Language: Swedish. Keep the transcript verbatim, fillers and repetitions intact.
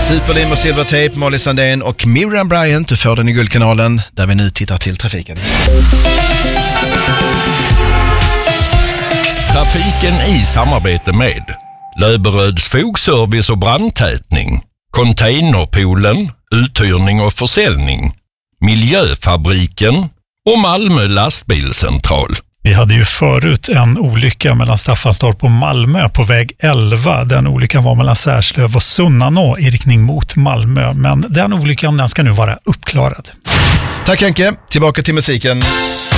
Superlim och Silvertape, Molly Sandén och Miriam Bryant. Du får den i Guldkanalen där vi nu tittar till trafiken. Trafiken i samarbete med Löberöds fogservice och brandtätning, Containerpoolen, uthyrning och försäljning, Miljöfabriken och Malmö lastbilscentral. Vi hade ju förut en olycka mellan Staffanstorp och Malmö på väg elva. Den olyckan var mellan Särslöv och Sunnanå i riktning mot Malmö. Men den olyckan den ska nu vara uppklarad. Tack Henke, tillbaka till musiken.